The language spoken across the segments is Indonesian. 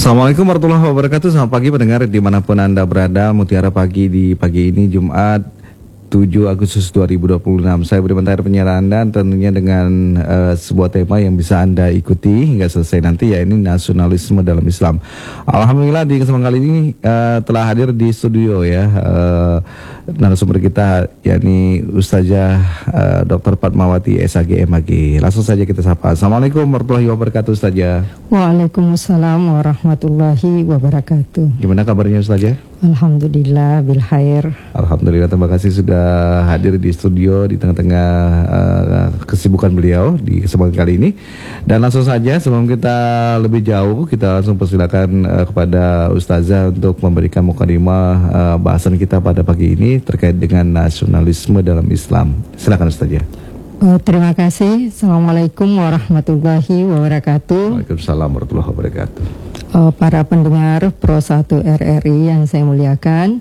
Assalamualaikum warahmatullahi wabarakatuh. Selamat pagi pendengar dimanapun Anda berada. Mutiara Pagi di pagi ini Jumat 7 Agustus 2026. Saya beri mentari penyiaran Anda tentunya dengan sebuah tema yang bisa Anda ikuti hingga selesai nanti, yaitu nasionalisme dalam Islam. Alhamdulillah di kesempatan kali ini telah hadir di studio ya narasumber kita, yakni Ustazah Dr. Fatmawati SAG MAG. Langsung saja kita sapa. Assalamualaikum warahmatullahi wabarakatuh Ustazah. Waalaikumsalam warahmatullahi wabarakatuh. Gimana kabarnya Ustazah? Alhamdulillah bil khair. Alhamdulillah, terima kasih sudah hadir di studio di tengah-tengah kesibukan beliau di kesempatan kali ini. Dan langsung saja sebelum kita lebih jauh, kita langsung persilakan kepada Ustazah untuk memberikan mukadimah bahasan kita pada pagi ini terkait dengan nasionalisme dalam Islam. Silakan Ustazah. Terima kasih. Assalamualaikum warahmatullahi wabarakatuh. Waalaikumsalam warahmatullahi wabarakatuh. Para pendengar Pro 1 RRI yang saya muliakan,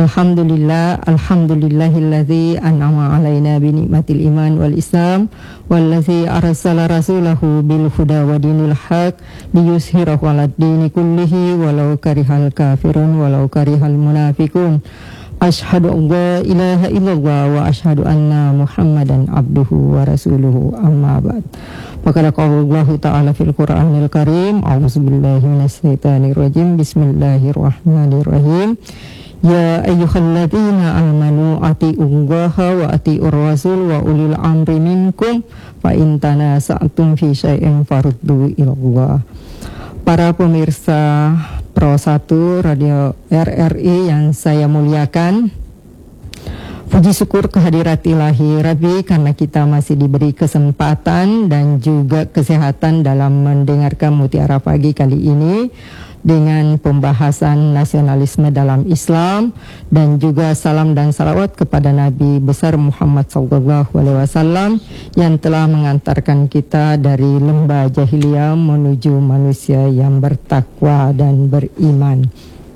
Alhamdulillahilladzi an'ama alaina bi nikmatil iman wal Islam wallazi arsala rasulahu bil huda wa dinil haq liyuzhirahu 'alad dini kullihi walau karihal kafirun walau karihal munafiqun. Asyhadu an la ilaha illallah wa asyhadu anna Muhammadan abduhu wa rasuluhu, amma ba'd. Maka Allah Ta'ala fil Qur'anil Karim, a'udzubillahi minasyaitonir rajim, bismillahirrahmanirrahim. Ya ayyuhalladzina amanu atiiullaha wa atiiur rasul wa ulil amri minkum fa in tanaza'tum fi syai'in faruddu ilallah. Para pemirsa Pro 1 Radio RRI yang saya muliakan, puji syukur kehadirat ilahi Rabbi karena kita masih diberi kesempatan dan juga kesehatan dalam mendengarkan Mutiara Pagi kali ini dengan pembahasan nasionalisme dalam Islam, dan juga salam dan salawat kepada Nabi besar Muhammad SAW yang telah mengantarkan kita dari lembah jahiliyah menuju manusia yang bertakwa dan beriman.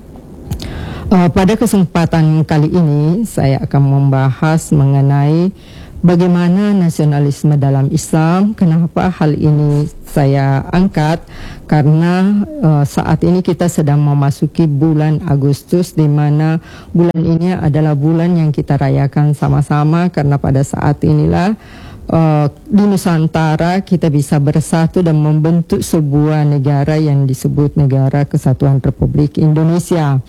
Pada kesempatan kali ini saya akan membahas mengenai bagaimana nasionalisme dalam Islam. Kenapa hal ini saya angkat? Karena saat ini kita sedang memasuki bulan Agustus, di mana bulan ini adalah bulan yang kita rayakan sama-sama, karena pada saat inilah di Nusantara kita bisa bersatu dan membentuk sebuah negara yang disebut Negara Kesatuan Republik Indonesia.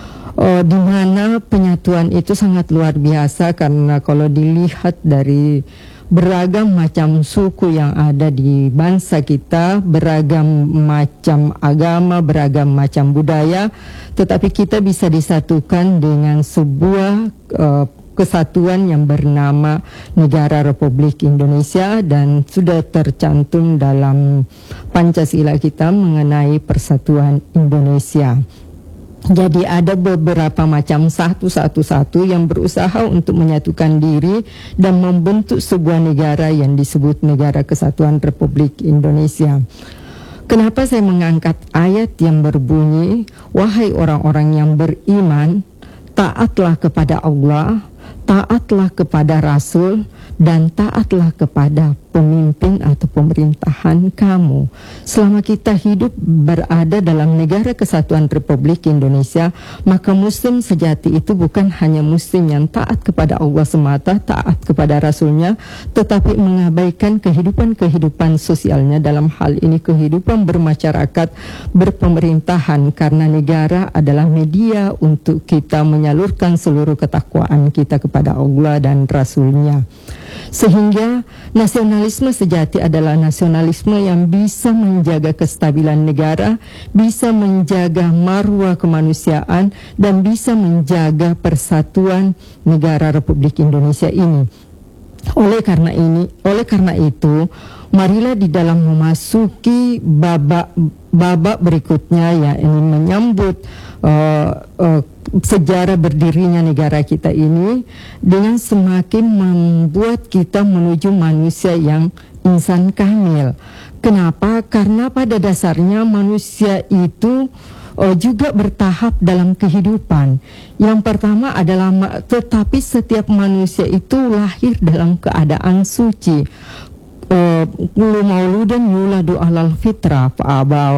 Di mana penyatuan itu sangat luar biasa, karena kalau dilihat dari beragam macam suku yang ada di bangsa kita, beragam macam agama, beragam macam budaya, tetapi kita bisa disatukan dengan sebuah kesatuan yang bernama Negara Republik Indonesia, dan sudah tercantum dalam Pancasila kita mengenai persatuan Indonesia. Jadi ada beberapa macam satu yang berusaha untuk menyatukan diri dan membentuk sebuah negara yang disebut Negara Kesatuan Republik Indonesia. Kenapa saya mengangkat ayat yang berbunyi, wahai orang-orang yang beriman, taatlah kepada Allah, taatlah kepada Rasul, dan taatlah kepada pemimpin atau pemerintahan kamu. Selama kita hidup berada dalam Negara Kesatuan Republik Indonesia, maka muslim sejati itu bukan hanya muslim yang taat kepada Allah semata, taat kepada Rasulnya, tetapi mengabaikan kehidupan sosialnya, dalam hal ini kehidupan bermasyarakat, berpemerintahan, karena negara adalah media untuk kita menyalurkan seluruh ketakwaan kita kepada Allah dan Rasulnya. Sehingga nasionalisme sejati adalah nasionalisme yang bisa menjaga kestabilan negara, bisa menjaga marwah kemanusiaan, dan bisa menjaga persatuan negara Republik Indonesia ini. Oleh karena itu, marilah di dalam memasuki babak berikutnya, ya, ini menyambut sejarah berdirinya negara kita ini, dengan semakin membuat kita menuju manusia yang insan kamil. Kenapa? Karena pada dasarnya manusia itu juga bertahap dalam kehidupan. Yang pertama adalah, tetapi setiap manusia itu lahir dalam keadaan suci. Kullu mauludan yuladu alal fitrah fa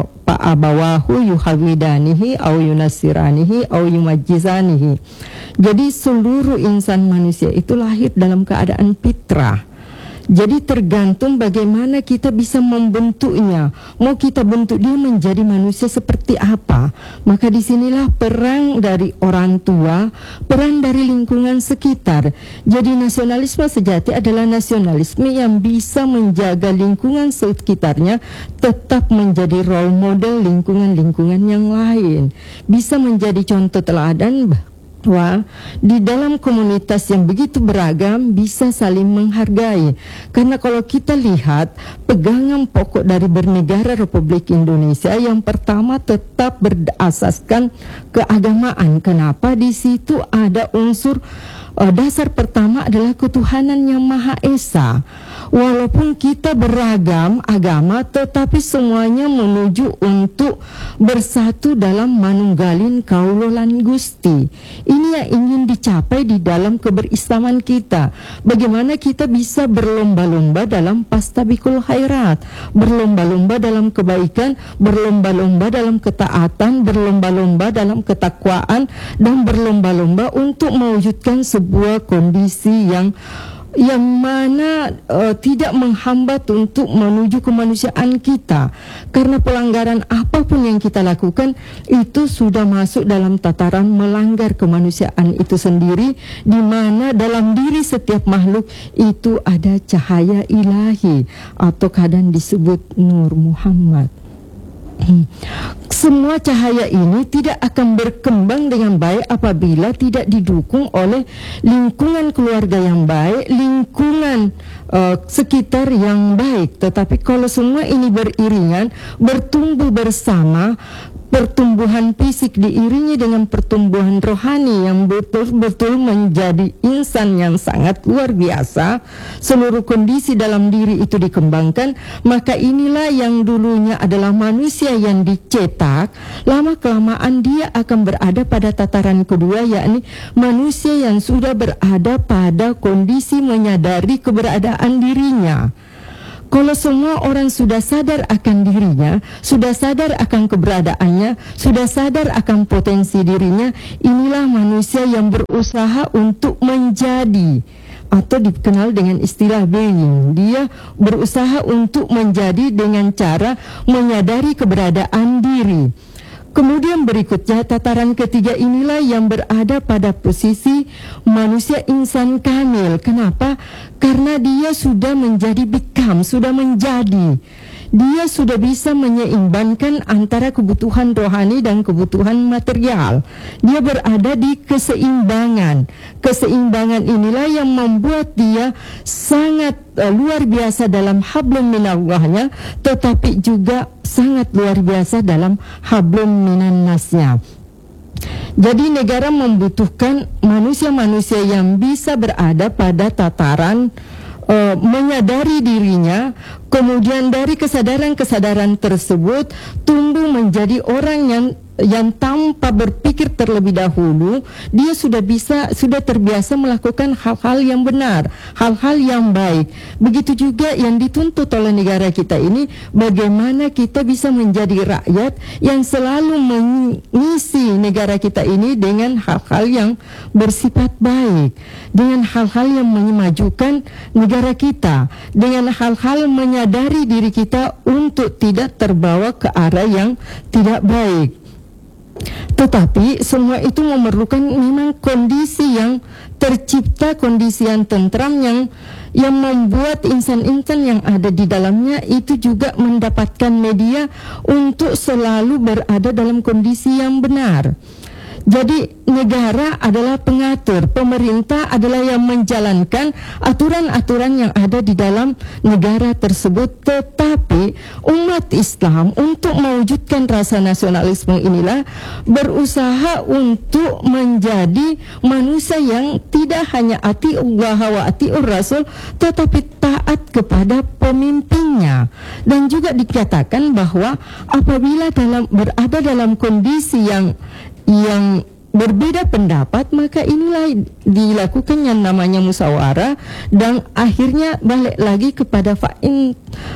abawahu yuhawidanihi au yunasiranihi au yumajizanihi. Jadi seluruh insan manusia itu lahir dalam keadaan fitrah. Jadi tergantung bagaimana kita bisa membentuknya. Mau kita bentuk dia menjadi manusia seperti apa. Maka disinilah peran dari orang tua, peran dari lingkungan sekitar. Jadi nasionalisme sejati adalah nasionalisme yang bisa menjaga lingkungan sekitarnya tetap menjadi role model lingkungan-lingkungan yang lain. Bisa menjadi contoh teladan bahwa di dalam komunitas yang begitu beragam bisa saling menghargai. Karena kalau kita lihat pegangan pokok dari bernegara Republik Indonesia, yang pertama tetap berasaskan keagamaan. Kenapa? Di situ ada unsur dasar pertama adalah ketuhanan yang Maha Esa. Walaupun kita beragam agama, tetapi semuanya menuju untuk bersatu dalam manunggalin kaula lan Gusti. Ini yang ingin dicapai di dalam keberislaman kita. Bagaimana kita bisa berlomba-lomba dalam pastabikul khairat, berlomba-lomba dalam kebaikan, berlomba-lomba dalam ketaatan, berlomba-lomba dalam ketakwaan, dan berlomba-lomba untuk mewujudkan sebuah kondisi yang mana tidak menghambat untuk menuju kemanusiaan kita. Karena pelanggaran apapun yang kita lakukan itu sudah masuk dalam tataran melanggar kemanusiaan itu sendiri, di mana dalam diri setiap makhluk itu ada cahaya ilahi atau kadang disebut Nur Muhammad. Semua cahaya ini tidak akan berkembang dengan baik apabila tidak didukung oleh lingkungan keluarga yang baik, lingkungan sekitar yang baik. Tetapi kalau semua ini beriringan, bertumbuh bersama, pertumbuhan fisik diiringi dengan pertumbuhan rohani yang betul-betul menjadi insan yang sangat luar biasa, seluruh kondisi dalam diri itu dikembangkan, maka inilah yang dulunya adalah manusia yang dicetak, lama-kelamaan dia akan berada pada tataran kedua, yakni manusia yang sudah berada pada kondisi menyadari keberadaan dirinya. Kalau semua orang sudah sadar akan dirinya, sudah sadar akan keberadaannya, sudah sadar akan potensi dirinya, inilah manusia yang berusaha untuk menjadi, atau dikenal dengan istilah being. Dia berusaha untuk menjadi dengan cara menyadari keberadaan diri. Kemudian berikutnya tataran ketiga inilah yang berada pada posisi manusia insan kamil. Kenapa? Karena dia sudah menjadi become, sudah menjadi. Dia sudah bisa menyeimbangkan antara kebutuhan rohani dan kebutuhan material. Dia berada di keseimbangan. Keseimbangan inilah yang membuat dia sangat luar biasa dalam hablum minallahnya, tetapi juga sangat luar biasa dalam hablum minan nasnya. Jadi negara membutuhkan manusia-manusia yang bisa berada pada tataran menyadari dirinya, kemudian dari kesadaran-kesadaran tersebut tumbuh menjadi orang yang tanpa berpikir terlebih dahulu dia sudah terbiasa melakukan hal-hal yang benar, hal-hal yang baik. Begitu juga yang dituntut oleh negara kita ini, bagaimana kita bisa menjadi rakyat yang selalu mengisi negara kita ini dengan hal-hal yang bersifat baik, dengan hal-hal yang memajukan negara kita, dengan hal-hal menyadari diri kita untuk tidak terbawa ke arah yang tidak baik. Tetapi semua itu memerlukan memang kondisi yang tercipta, kondisi yang tentram yang membuat insan-insan yang ada di dalamnya itu juga mendapatkan media untuk selalu berada dalam kondisi yang benar. Jadi negara adalah pengatur, pemerintah adalah yang menjalankan aturan-aturan yang ada di dalam negara tersebut. Tetapi umat Islam untuk mewujudkan rasa nasionalisme inilah berusaha untuk menjadi manusia yang tidak hanya atiullah wa atiur rasul, tetapi taat kepada pemimpinnya. Dan juga dikatakan bahwa apabila berada dalam kondisi yang berbeda pendapat, maka inilah dilakukan yang namanya musyawarah, dan akhirnya balik lagi kepada fa'in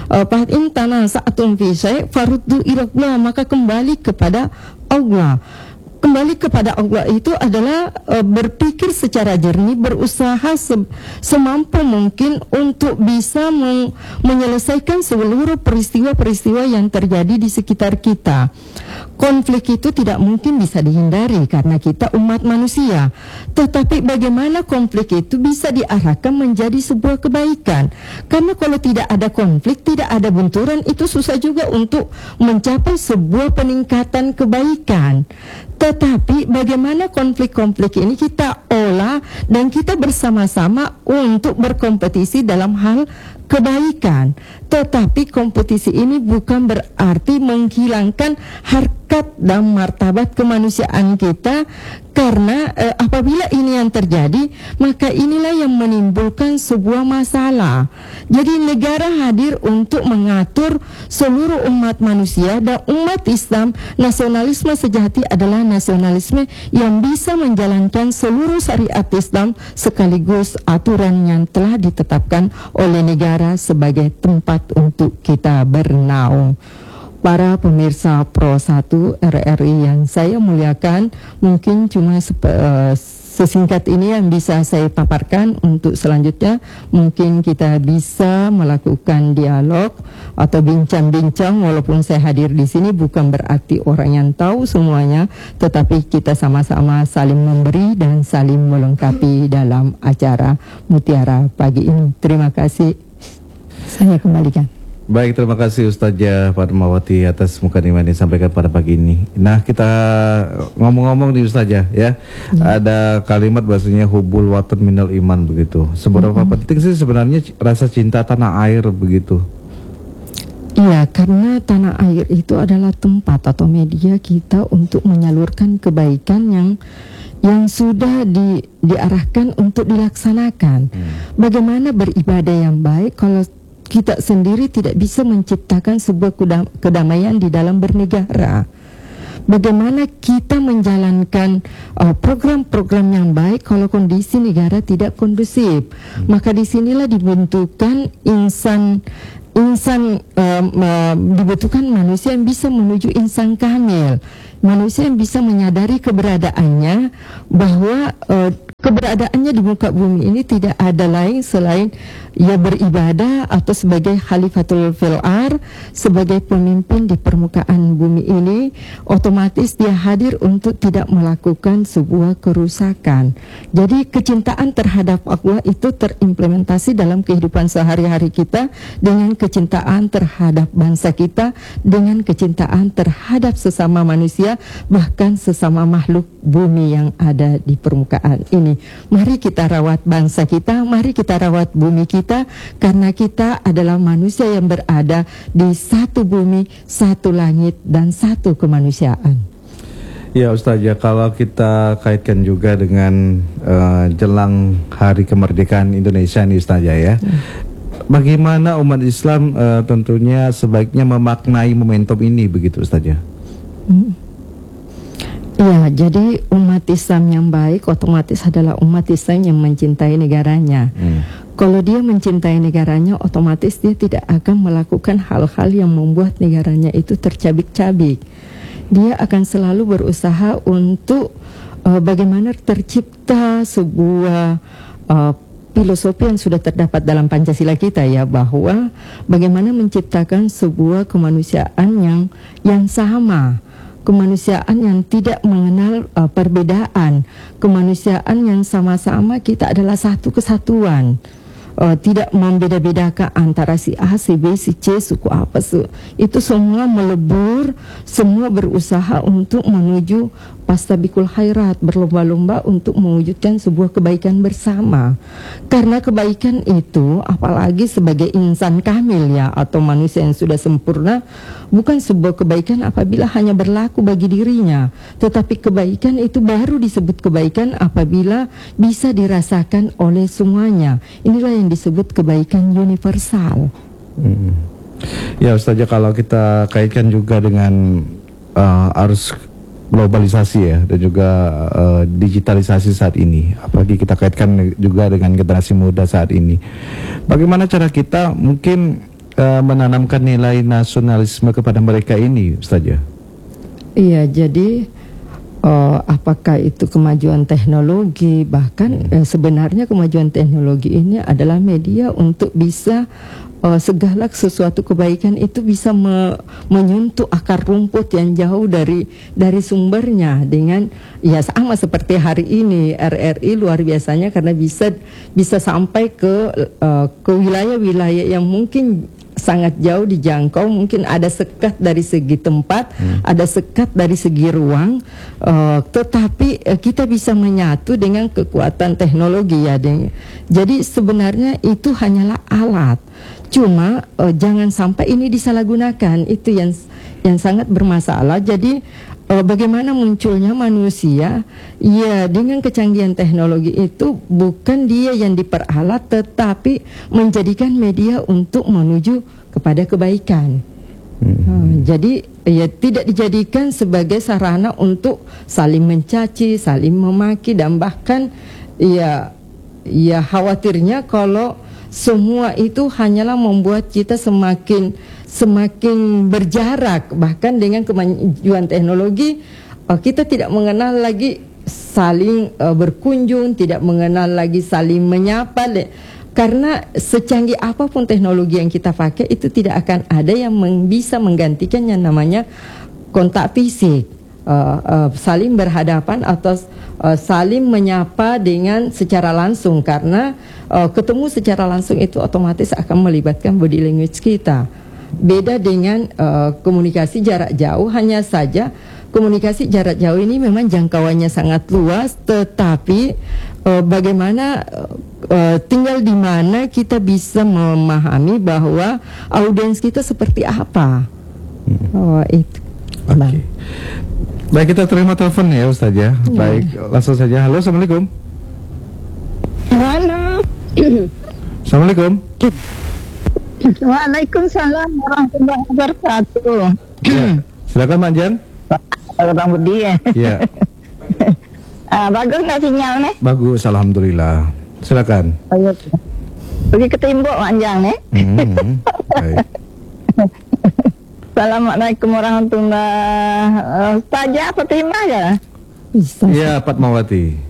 tanaza'tum fi syai' faruddu ila Allah, maka kembali kepada Allah. Kembali kepada Allah itu adalah berpikir secara jernih, berusaha semampu mungkin untuk bisa menyelesaikan seluruh peristiwa-peristiwa yang terjadi di sekitar kita. Konflik itu tidak mungkin bisa dihindari karena kita umat manusia. Tetapi bagaimana konflik itu bisa diarahkan menjadi sebuah kebaikan? Karena kalau tidak ada konflik, tidak ada benturan, itu susah juga untuk mencapai sebuah peningkatan kebaikan. Tetapi bagaimana konflik-konflik ini kita olah dan kita bersama-sama untuk berkompetisi dalam hal kebaikan. Tetapi kompetisi ini bukan berarti menghilangkan harkat dan martabat kemanusiaan kita, karena apabila ini yang terjadi, maka inilah yang menimbulkan sebuah masalah. Jadi negara hadir untuk mengatur seluruh umat manusia, dan umat Islam, nasionalisme sejati adalah nasionalisme yang bisa menjalankan seluruh syariat Islam sekaligus aturan yang telah ditetapkan oleh negara sebagai tempat untuk kita bernaung. Para pemirsa Pro 1 RRI yang saya muliakan, mungkin cuma sesingkat ini yang bisa saya paparkan. Untuk selanjutnya mungkin kita bisa melakukan dialog atau bincang-bincang. Walaupun saya hadir di sini bukan berarti orang yang tahu semuanya, tetapi kita sama-sama saling memberi dan saling melengkapi dalam acara Mutiara pagi ini. Terima kasih. Saya kembalikan. Baik, terima kasih Ustazah Fatmawati atas mukadimah yang disampaikan pada pagi ini. Nah, kita ngomong-ngomong di Ustazah ya, ada kalimat bahasanya hubul watan minal iman begitu. Seberapa penting sih sebenarnya rasa cinta tanah air begitu? Iya, karena tanah air itu adalah tempat atau media kita untuk menyalurkan kebaikan yang sudah diarahkan untuk dilaksanakan. Bagaimana beribadah yang baik kalau kita sendiri tidak bisa menciptakan sebuah kedamaian di dalam bernegara? Bagaimana kita menjalankan program-program yang baik kalau kondisi negara tidak kondusif? Maka disinilah dibentukkan dibutuhkan manusia yang bisa menuju insan kamil, manusia yang bisa menyadari keberadaannya, bahwa keberadaannya di muka bumi ini tidak ada lain selain ia beribadah atau sebagai khalifatul fil ard, sebagai pemimpin di permukaan bumi ini. Otomatis dia hadir untuk tidak melakukan sebuah kerusakan. Jadi kecintaan terhadap Allah itu terimplementasi dalam kehidupan sehari-hari kita, dengan kecintaan terhadap bangsa kita, dengan kecintaan terhadap sesama manusia, bahkan sesama makhluk bumi yang ada di permukaan ini. Mari kita rawat bangsa kita, mari kita rawat bumi kita, karena kita adalah manusia yang berada di satu bumi, satu langit, dan satu kemanusiaan. Ya Ustazah, kalau kita kaitkan juga dengan jelang hari kemerdekaan Indonesia nih Ustazah ya, bagaimana umat Islam tentunya sebaiknya memaknai momentum ini begitu Ustazah? Ya, jadi umat Islam yang baik otomatis adalah umat Islam yang mencintai negaranya. Kalau dia mencintai negaranya, otomatis dia tidak akan melakukan hal-hal yang membuat negaranya itu tercabik-cabik. Dia akan selalu berusaha untuk bagaimana tercipta sebuah filosofi yang sudah terdapat dalam Pancasila kita ya, bahwa bagaimana menciptakan sebuah kemanusiaan yang sama, kemanusiaan yang tidak mengenal perbedaan, kemanusiaan yang sama-sama kita adalah satu kesatuan. Tidak membeda-bedakan antara si A, si B, si C, suku apa, itu semua melebur, semua berusaha untuk menuju pastabikul khairat, berlomba-lomba untuk mewujudkan sebuah kebaikan bersama. Karena kebaikan itu, apalagi sebagai insan kamil ya, atau manusia yang sudah sempurna, bukan sebuah kebaikan apabila hanya berlaku bagi dirinya, tetapi kebaikan itu baru disebut kebaikan apabila bisa dirasakan oleh semuanya. Inilah yang disebut kebaikan universal. Ya Ustazah, kalau kita kaitkan juga dengan arus globalisasi ya dan juga digitalisasi saat ini, apalagi kita kaitkan juga dengan generasi muda saat ini. Bagaimana cara kita mungkin menanamkan nilai nasionalisme kepada mereka ini, Ustaz ya? Iya, jadi apakah itu kemajuan teknologi, bahkan sebenarnya kemajuan teknologi ini adalah media untuk bisa segala sesuatu kebaikan itu bisa menyentuh akar rumput yang jauh dari sumbernya, dengan ya sama seperti hari ini RRI luar biasanya karena bisa sampai ke wilayah-wilayah yang mungkin sangat jauh dijangkau, mungkin ada sekat dari segi tempat, ada sekat dari segi ruang, tetapi kita bisa menyatu dengan kekuatan teknologi ya. Jadi sebenarnya itu hanyalah alat. Cuma jangan sampai ini disalahgunakan, itu yang sangat bermasalah. Jadi bagaimana munculnya manusia ya dengan kecanggihan teknologi itu bukan dia yang diperalat, tetapi menjadikan media untuk menuju kepada kebaikan. Jadi ya tidak dijadikan sebagai sarana untuk saling mencaci, saling memaki, dan bahkan ya khawatirnya kalau semua itu hanyalah membuat kita semakin berjarak. Bahkan dengan kemajuan teknologi kita tidak mengenal lagi saling berkunjung, tidak mengenal lagi saling menyapa, karena secanggih apapun teknologi yang kita pakai itu tidak akan ada yang bisa menggantikan yang namanya kontak fisik, saling berhadapan atau saling menyapa dengan secara langsung, karena ketemu secara langsung itu otomatis akan melibatkan body language kita. Beda dengan komunikasi jarak jauh, hanya saja komunikasi jarak jauh ini memang jangkauannya sangat luas, tetapi bagaimana tinggal di mana kita bisa memahami bahwa audiens kita seperti apa. Itu. Oke. Baik, kita terima telepon ya Ustaz ya. Baik, langsung saja. Halo, Assalamualaikum. Halo. Assalamualaikum. Waalaikumsalam warahmatullahi wabarakatuh. Ya, silakan Mak Jan. Bang Budi ya. Iya. Bagus nggak sinyal nih? Bagus, alhamdulillah. Silakan. Pergi ke Timbuk Manjang nih. Baik. Assalamualaikum warahmatullahi wabarakatuh. Saja apa terima ya? Bisa. Iya, Fatmawati.